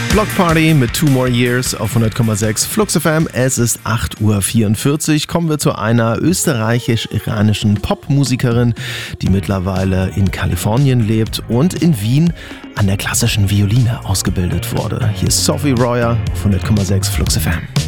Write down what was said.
Block Party mit 2 More Years auf 100,6 Flux FM. Es ist 8:44 Uhr. Kommen wir zu einer österreichisch-iranischen Popmusikerin, die mittlerweile in Kalifornien lebt und in Wien an der klassischen Violine ausgebildet wurde. Hier ist Sophie Royer auf 100,6 Flux FM.